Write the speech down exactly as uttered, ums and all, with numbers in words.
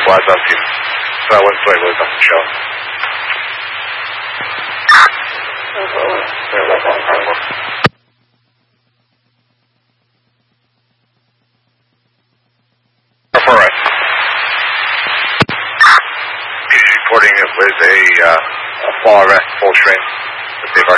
squads on team. So I went play with them, show. All right. He's reporting it with a, uh, a fall arrest, full train.